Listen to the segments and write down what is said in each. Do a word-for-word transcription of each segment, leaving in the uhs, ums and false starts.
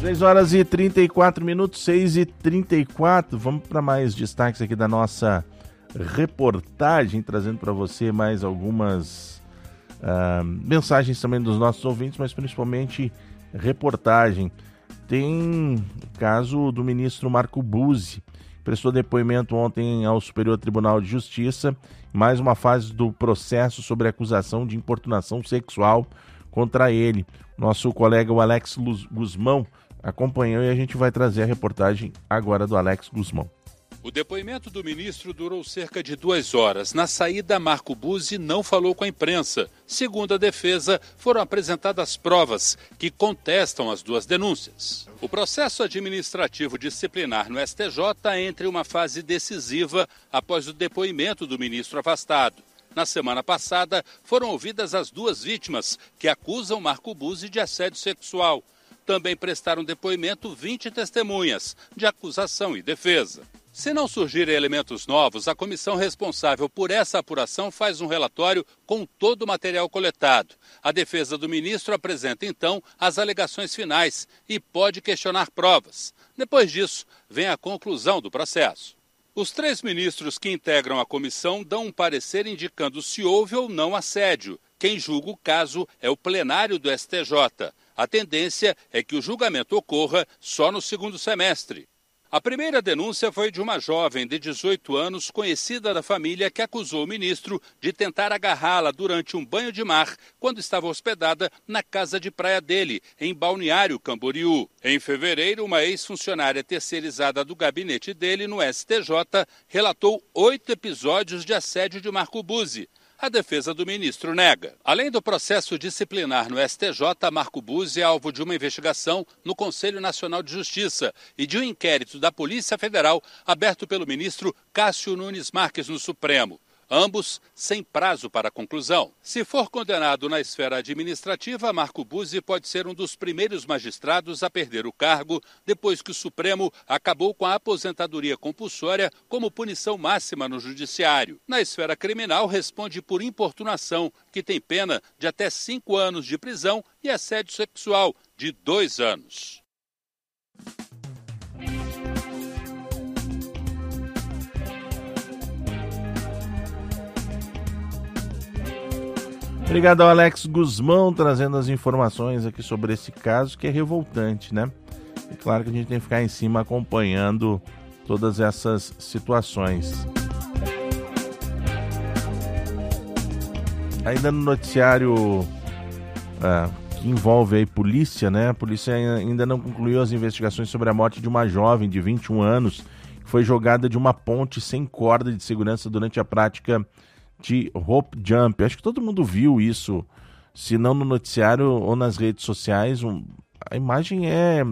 seis horas e trinta e quatro minutos, seis e trinta e quatro. Vamos para mais destaques aqui da nossa reportagem, trazendo para você mais algumas uh, mensagens também dos nossos ouvintes, mas principalmente reportagem. Tem o caso do ministro Marco Buzzi, prestou depoimento ontem ao Superior Tribunal de Justiça, mais uma fase do processo sobre acusação de importunação sexual contra ele. Nosso colega, o Alex Guzmão, acompanhou e a gente vai trazer a reportagem agora do Alex Guzmão. O depoimento do ministro durou cerca de duas horas. Na saída, Marco Buzzi não falou com a imprensa. Segundo a defesa, foram apresentadas provas que contestam as duas denúncias. O processo administrativo disciplinar no S T J entra em uma fase decisiva após o depoimento do ministro afastado. Na semana passada, foram ouvidas as duas vítimas que acusam Marco Buzzi de assédio sexual. Também prestaram depoimento vinte testemunhas, de acusação e defesa. Se não surgirem elementos novos, a comissão responsável por essa apuração faz um relatório com todo o material coletado. A defesa do ministro apresenta, então, as alegações finais e pode questionar provas. Depois disso, vem a conclusão do processo. Os três ministros que integram a comissão dão um parecer indicando se houve ou não assédio. Quem julga o caso é o plenário do S T J. A tendência é que o julgamento ocorra só no segundo semestre. A primeira denúncia foi de uma jovem de dezoito anos, conhecida da família, que acusou o ministro de tentar agarrá-la durante um banho de mar quando estava hospedada na casa de praia dele, em Balneário Camboriú. Em fevereiro, uma ex-funcionária terceirizada do gabinete dele no S T J relatou oito episódios de assédio de Marco Buzzi. A defesa do ministro nega. Além do processo disciplinar no S T J, Marco Buzzi é alvo de uma investigação no Conselho Nacional de Justiça e de um inquérito da Polícia Federal aberto pelo ministro Cássio Nunes Marques no Supremo. Ambos sem prazo para conclusão. Se for condenado na esfera administrativa, Marco Buzzi pode ser um dos primeiros magistrados a perder o cargo depois que o Supremo acabou com a aposentadoria compulsória como punição máxima no judiciário. Na esfera criminal, responde por importunação, que tem pena de até cinco anos de prisão, e assédio sexual de dois anos. Obrigado ao Alex Guzmão, trazendo as informações aqui sobre esse caso, que é revoltante, né? É claro que a gente tem que ficar em cima acompanhando todas essas situações. Ainda no noticiário ah, que envolve aí polícia, né? A polícia ainda não concluiu as investigações sobre a morte de uma jovem de vinte e um anos que foi jogada de uma ponte sem corda de segurança durante a prática de rope jump. Acho que todo mundo viu isso, se não no noticiário ou nas redes sociais. Um, a imagem é,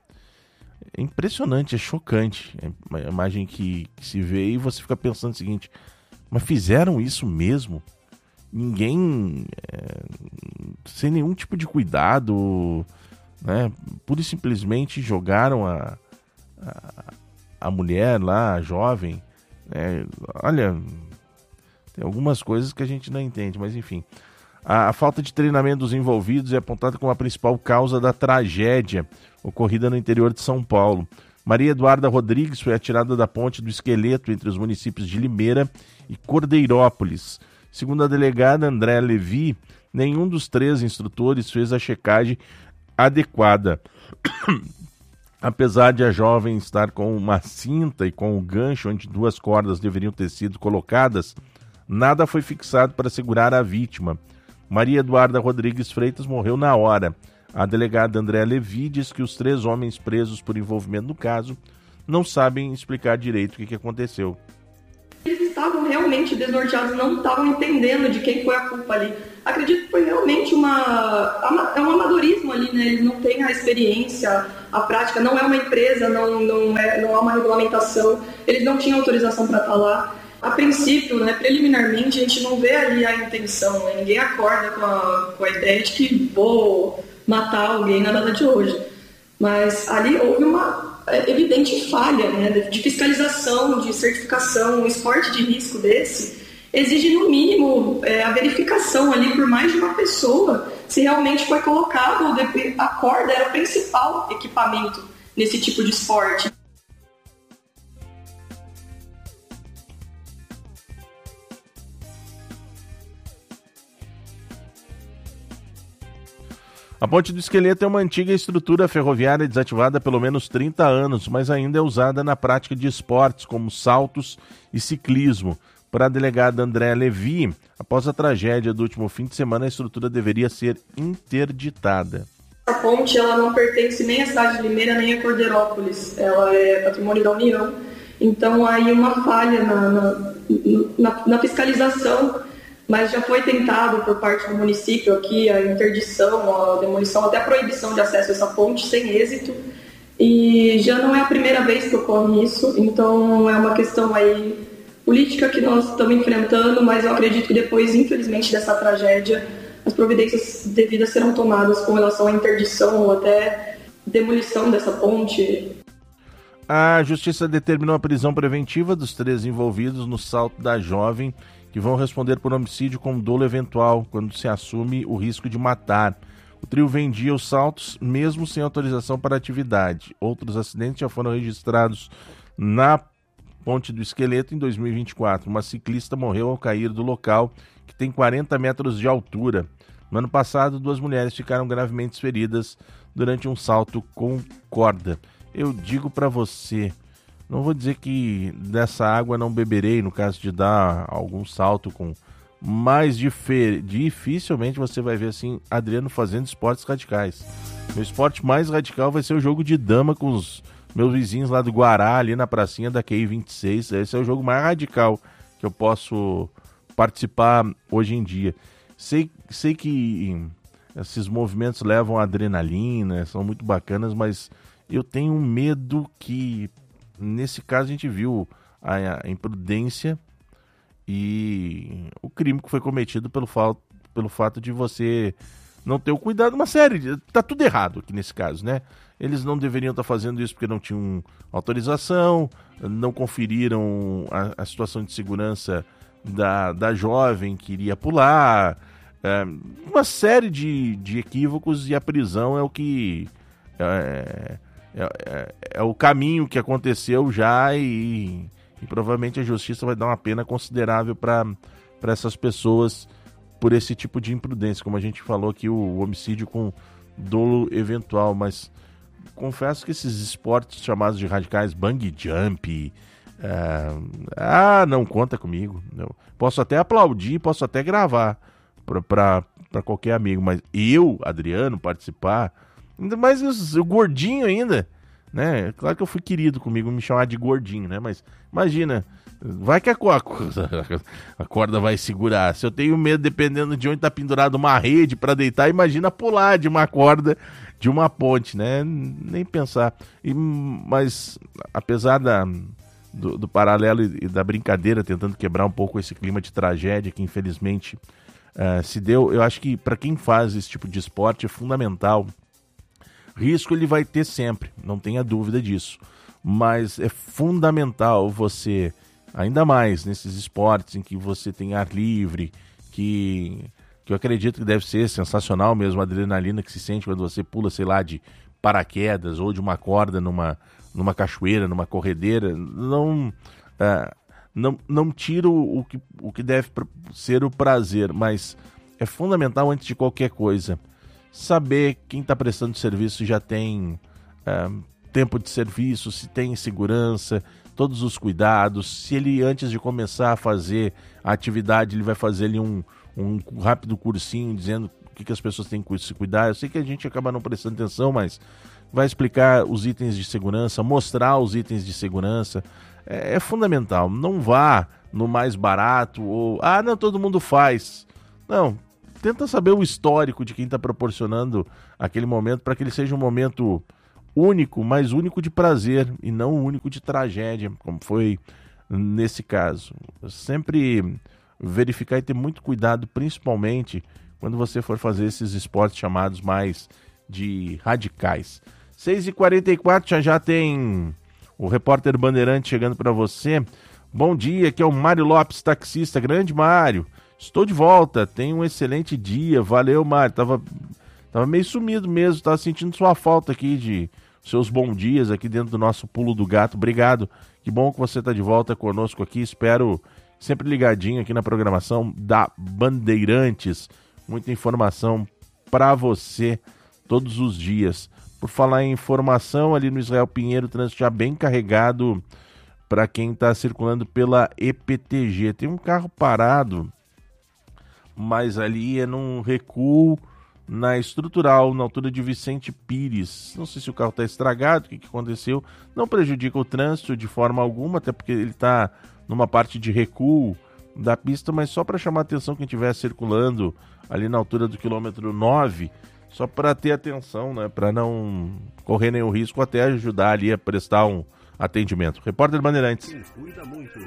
é impressionante, é chocante. É uma imagem que, que se vê e você fica pensando o seguinte: mas fizeram isso mesmo? Ninguém, é, sem nenhum tipo de cuidado, né? Pura e simplesmente jogaram a, a, a mulher lá, a jovem. É, olha... Tem algumas coisas que a gente não entende, mas enfim. A, a falta de treinamento dos envolvidos é apontada como a principal causa da tragédia ocorrida no interior de São Paulo. Maria Eduarda Rodrigues foi atirada da ponte do Esqueleto entre os municípios de Limeira e Cordeirópolis. Segundo a delegada Andréa Levi, nenhum dos três instrutores fez a checagem adequada. Apesar de a jovem estar com uma cinta e com o gancho onde duas cordas deveriam ter sido colocadas, nada foi fixado para segurar a vítima. Maria Eduarda Rodrigues Freitas morreu na hora. A delegada Andréa Levi diz que os três homens presos por envolvimento no caso não sabem explicar direito o que, que aconteceu. Eles estavam realmente desnorteados, não estavam entendendo de quem foi a culpa ali. Acredito que foi realmente uma, é um amadorismo ali, né? Eles não têm a experiência, a prática, não é uma empresa, não, não, é, não há uma regulamentação, eles não tinham autorização para estar lá. A princípio, né, preliminarmente, a gente não vê ali a intenção, né? Ninguém acorda com a, com a ideia de que vou matar alguém na data de hoje. Mas ali houve uma evidente falha, né, de fiscalização, de certificação. Um esporte de risco desse, exige no mínimo é, a verificação ali por mais de uma pessoa se realmente foi colocado, a corda era o principal equipamento nesse tipo de esporte. A Ponte do Esqueleto é uma antiga estrutura ferroviária desativada há pelo menos trinta anos, mas ainda é usada na prática de esportes como saltos e ciclismo. Para a delegada Andréa Levi, após a tragédia do último fim de semana, a estrutura deveria ser interditada. A ponte ela não pertence nem à cidade de Limeira nem a Cordeirópolis, ela é patrimônio da União, então há aí uma falha na, na, na, na fiscalização. Mas já foi tentado por parte do município aqui a interdição, a demolição, até a proibição de acesso a essa ponte sem êxito. E já não é a primeira vez que ocorre isso, então é uma questão aí política que nós estamos enfrentando, mas eu acredito que depois, infelizmente, dessa tragédia, as providências devidas serão tomadas com relação à interdição ou até demolição dessa ponte. A Justiça determinou a prisão preventiva dos três envolvidos no salto da jovem, que vão responder por homicídio com dolo eventual, quando se assume o risco de matar. O trio vendia os saltos, mesmo sem autorização para a atividade. Outros acidentes já foram registrados na Ponte do Esqueleto em dois mil e vinte e quatro. Uma ciclista morreu ao cair do local, que tem quarenta metros de altura. No ano passado, duas mulheres ficaram gravemente feridas durante um salto com corda. Eu digo para você... Não vou dizer que dessa água não beberei, no caso de dar algum salto com... Mas difer... dificilmente você vai ver assim, Adriano fazendo esportes radicais. Meu esporte mais radical vai ser o jogo de dama com os meus vizinhos lá do Guará, ali na pracinha da Q I vinte e seis. Esse é o jogo mais radical que eu posso participar hoje em dia. Sei, sei que esses movimentos levam adrenalina, são muito bacanas, mas eu tenho um medo que... Nesse caso a gente viu a, a imprudência e o crime que foi cometido pelo, fa- pelo fato de você não ter o cuidado. Uma série, tá tudo errado aqui nesse caso, né? Eles não deveriam estar fazendo isso porque não tinham autorização, não conferiram a, a situação de segurança da, da jovem que iria pular, é, uma série de, de equívocos, e a prisão é o que... É, É, é, é o caminho que aconteceu já e, e provavelmente a justiça vai dar uma pena considerável para essas pessoas por esse tipo de imprudência, como a gente falou aqui, o, o homicídio com dolo eventual. Mas confesso que esses esportes chamados de radicais, bungee jump, é, ah, não conta comigo. Eu posso até aplaudir, posso até gravar para qualquer amigo, mas eu, Adriano, participar... Ainda mais o gordinho ainda, né? Claro que eu fui querido comigo me chamar de gordinho, né? Mas imagina, vai que a, a corda vai segurar. Se eu tenho medo, dependendo de onde tá pendurado uma rede para deitar, imagina pular de uma corda de uma ponte, né? Nem pensar. E, mas apesar da, do, do paralelo e da brincadeira, tentando quebrar um pouco esse clima de tragédia que infelizmente uh, se deu, eu acho que para quem faz esse tipo de esporte é fundamental. Risco ele vai ter sempre, não tenha dúvida disso. Mas é fundamental você, ainda mais nesses esportes em que você tem ar livre, que, que eu acredito que deve ser sensacional mesmo, a adrenalina que se sente quando você pula, sei lá, de paraquedas ou de uma corda numa, numa cachoeira, numa corredeira. Não, uh, não, não tira o, o, que, o que deve ser o prazer, mas é fundamental antes de qualquer coisa saber quem está prestando serviço já tem é, tempo de serviço, se tem segurança, todos os cuidados. Se ele, antes de começar a fazer a atividade, ele vai fazer ali um, um rápido cursinho dizendo o que, que as pessoas têm que se cuidar. Eu sei que a gente acaba não prestando atenção, mas vai explicar os itens de segurança, mostrar os itens de segurança. É, é fundamental. Não vá no mais barato ou, ah, não, todo mundo faz. Não. Tenta saber o histórico de quem está proporcionando aquele momento para que ele seja um momento único, mas único de prazer e não único de tragédia, como foi nesse caso. Sempre verificar e ter muito cuidado, principalmente quando você for fazer esses esportes chamados mais de radicais. seis e quarenta e quatro, já já tem o repórter Bandeirante chegando para você. Bom dia, aqui é o Mário Lopes, taxista. Grande Mário, estou de volta, tenha um excelente dia. Valeu, Mário. Tava, tava meio sumido mesmo, tava sentindo sua falta aqui de seus bons dias aqui dentro do nosso Pulo do Gato. Obrigado, que bom que você está de volta conosco aqui. Espero sempre ligadinho aqui na programação da Bandeirantes. Muita informação para você todos os dias. Por falar em informação, ali no Israel Pinheiro, o trânsito já bem carregado para quem está circulando pela E P T G. Tem um carro parado, mas ali é num recuo na estrutural, na altura de Vicente Pires. Não sei se o carro está estragado, o que, que aconteceu. Não prejudica o trânsito de forma alguma, até porque ele está numa parte de recuo da pista, mas só para chamar a atenção quem estiver circulando ali na altura do quilômetro nove, só para ter atenção, né, para não correr nenhum risco, até ajudar ali a prestar um atendimento. Repórter Bandeirantes. Cuida muito.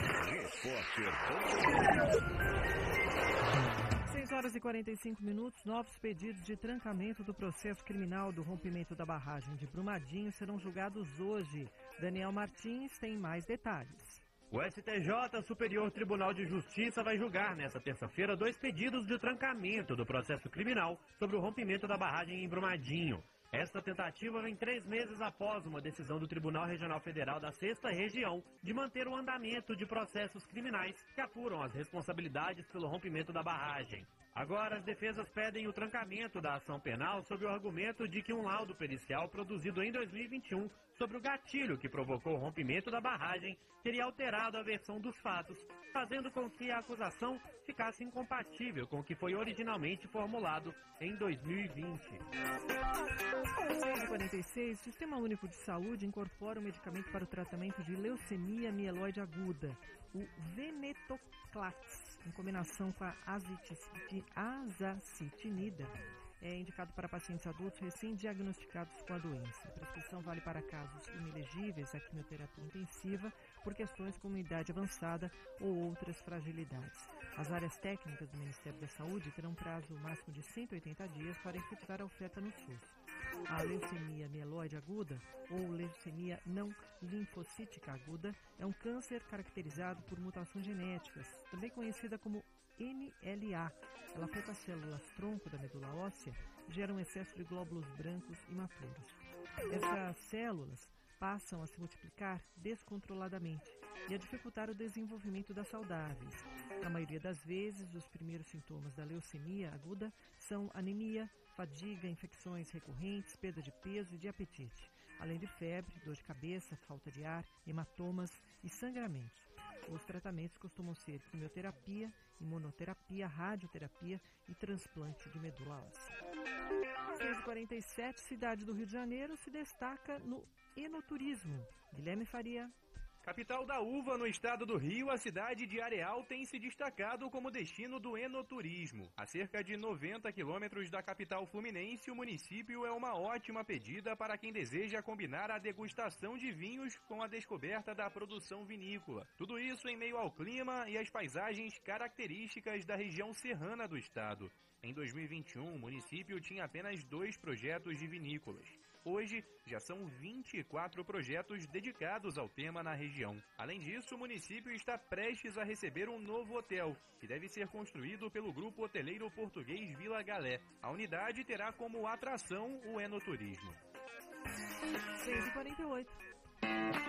seis horas e quarenta e cinco minutos, novos pedidos de trancamento do processo criminal do rompimento da barragem de Brumadinho serão julgados hoje. Daniel Martins tem mais detalhes. O S T J, Superior Tribunal de Justiça, vai julgar nesta terça-feira dois pedidos de trancamento do processo criminal sobre o rompimento da barragem em Brumadinho. Esta tentativa vem três meses após uma decisão do Tribunal Regional Federal da Sexta Região de manter o andamento de processos criminais que apuram as responsabilidades pelo rompimento da barragem. Agora, as defesas pedem o trancamento da ação penal sob o argumento de que um laudo pericial produzido em dois mil e vinte e um sobre o gatilho que provocou o rompimento da barragem teria alterado a versão dos fatos, fazendo com que a acusação ficasse incompatível com o que foi originalmente formulado em dois mil e vinte. seis e quarenta e seis, o Sistema Único de Saúde incorpora um medicamento para o tratamento de leucemia mieloide aguda, o Venetoclax, em combinação com a azacitidina. É indicado para pacientes adultos recém-diagnosticados com a doença. A prescrição vale para casos inelegíveis à quimioterapia intensiva por questões como idade avançada ou outras fragilidades. As áreas técnicas do Ministério da Saúde terão prazo máximo de cento e oitenta dias para efetuar a oferta no SUS. A leucemia mieloide aguda, ou leucemia não linfocítica aguda, é um câncer caracterizado por mutações genéticas, também conhecida como M L A. Ela afeta as células tronco da medula óssea e gera um excesso de glóbulos brancos imaturos. Essas células passam a se multiplicar descontroladamente e a dificultar o desenvolvimento das saudáveis. Na maioria das vezes, os primeiros sintomas da leucemia aguda são anemia, fadiga, infecções recorrentes, perda de peso e de apetite, além de febre, dor de cabeça, falta de ar, hematomas e sangramentos. Os tratamentos costumam ser quimioterapia, imunoterapia, radioterapia e transplante de medula óssea. seis e quarenta e sete, cidade do Rio de Janeiro se destaca no enoturismo. Guilherme Faria. Capital da uva no estado do Rio, a cidade de Areal tem se destacado como destino do enoturismo. A cerca de noventa quilômetros da capital fluminense, o município é uma ótima pedida para quem deseja combinar a degustação de vinhos com a descoberta da produção vinícola. Tudo isso em meio ao clima e às paisagens características da região serrana do estado. Em dois mil e vinte e um, o município tinha apenas dois projetos de vinícolas. Hoje, já são vinte e quatro projetos dedicados ao tema na região. Além disso, o município está prestes a receber um novo hotel, que deve ser construído pelo grupo hoteleiro português Vila Galé. A unidade terá como atração o enoturismo. seis e quarenta e oito.